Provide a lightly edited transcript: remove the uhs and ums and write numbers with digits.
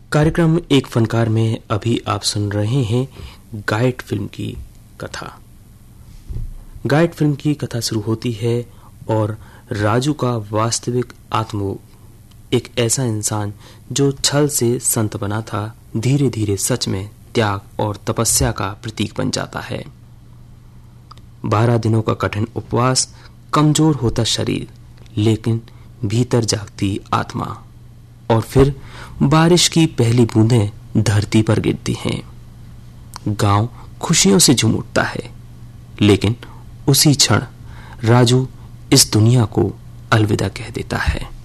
कार्यक्रम एक फनकार में अभी आप सुन रहे हैं गाइड फिल्म की कथा। गाइड फिल्म की कथा शुरू होती है और राजू का वास्तविक आत्मोग, एक ऐसा इंसान जो छल से संत बना था, धीरे धीरे सच में त्याग और तपस्या का प्रतीक बन जाता है। 12 दिनों का कठिन उपवास, कमजोर होता शरीर लेकिन भीतर जागती आत्मा, और फिर बारिश की पहली बूंदें धरती पर गिरती हैं। गांव खुशियों से झूम उठता है, लेकिन उसी क्षण राजू इस दुनिया को अलविदा कह देता है।